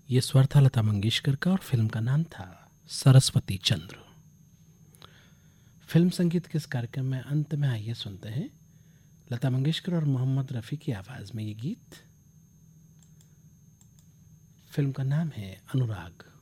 ये स्वर था लता मंगेशकर का और फिल्म का नाम था सरस्वती चंद्र। फिल्म संगीत के इस कार्यक्रम में अंत में आइए सुनते हैं लता मंगेशकर और मोहम्मद रफ़ी की आवाज़ में ये गीत। फिल्म का नाम है अनुराग।